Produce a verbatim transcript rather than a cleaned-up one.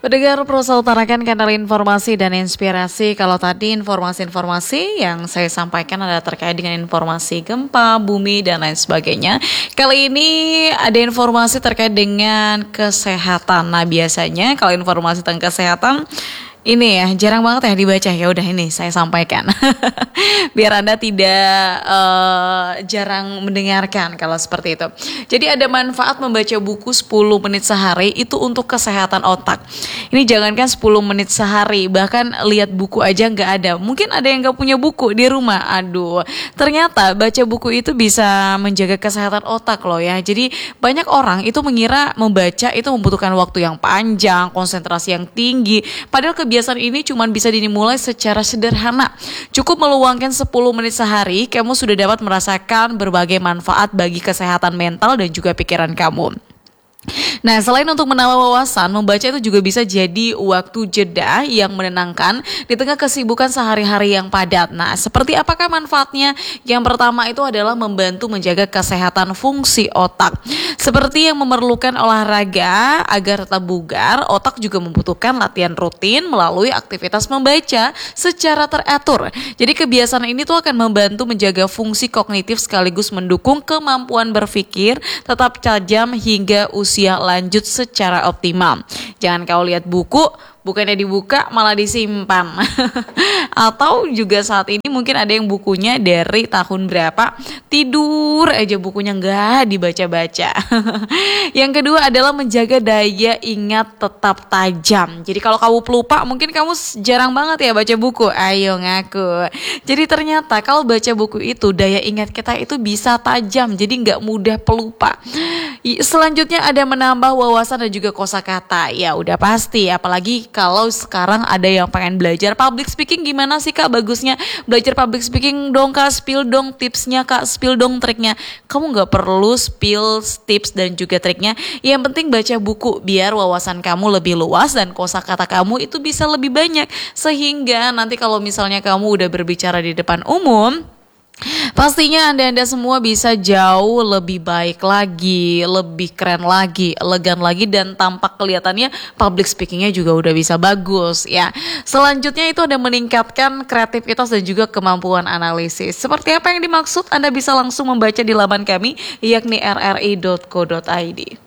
Pendengar Prosa utarakan kanal informasi dan inspirasi. Kalau tadi informasi-informasi yang saya sampaikan adalah terkait dengan informasi gempa, bumi, dan lain sebagainya. Kali ini ada informasi terkait dengan kesehatan. Nah, biasanya kalau informasi tentang kesehatan ini ya jarang banget ya dibaca. Ya udah, ini saya sampaikan biar Anda tidak uh, jarang mendengarkan kalau seperti itu. Jadi ada manfaat membaca buku sepuluh menit sehari itu untuk kesehatan otak. Ini jangankan sepuluh menit sehari, bahkan lihat buku aja nggak ada. Mungkin ada yang nggak punya buku di rumah. Aduh, ternyata baca buku itu bisa menjaga kesehatan otak loh ya. Jadi banyak orang itu mengira membaca itu membutuhkan waktu yang panjang, konsentrasi yang tinggi. Padahal kebiasaan Kebiasaan ini cuma bisa dimulai secara sederhana. Cukup meluangkan sepuluh menit sehari, kamu sudah dapat merasakan berbagai manfaat bagi kesehatan mental dan juga pikiran kamu. Nah, selain untuk menambah wawasan, membaca itu juga bisa jadi waktu jeda yang menenangkan di tengah kesibukan sehari-hari yang padat. Nah, seperti apakah manfaatnya? Yang pertama itu adalah membantu menjaga kesehatan fungsi otak. Seperti yang memerlukan olahraga agar tetap bugar, otak juga membutuhkan latihan rutin melalui aktivitas membaca secara teratur. Jadi kebiasaan ini tuh akan membantu menjaga fungsi kognitif sekaligus mendukung kemampuan berpikir tetap tajam hingga usia lanjut secara optimal. Jangan kau lihat buku, bukannya dibuka malah disimpan. Atau juga saat ini mungkin ada yang bukunya dari tahun berapa, tidur aja bukunya nggak dibaca-baca. Yang kedua adalah menjaga daya ingat tetap tajam. Jadi kalau kamu pelupa, mungkin kamu jarang banget ya baca buku. Ayo ngaku. Jadi ternyata kalau baca buku itu daya ingat kita itu bisa tajam, jadi nggak mudah pelupa. Selanjutnya ada menambah wawasan dan juga kosakata. Ya udah pasti, apalagi kalau sekarang ada yang pengen belajar public speaking, gimana sih Kak bagusnya belajar public speaking dong Kak, spill dong tipsnya Kak, spill dong triknya. Kamu gak perlu spill tips dan juga triknya, yang penting baca buku biar wawasan kamu lebih luas dan kosakata kamu itu bisa lebih banyak. Sehingga nanti kalau misalnya kamu udah berbicara di depan umum, pastinya Anda-Anda semua bisa jauh lebih baik lagi, lebih keren lagi, elegan lagi, dan tampak kelihatannya public speakingnya juga udah bisa bagus ya. Selanjutnya itu ada meningkatkan kreativitas dan juga kemampuan analisis. Seperti apa yang dimaksud? Anda bisa langsung membaca di laman kami yakni r r i dot co dot i d.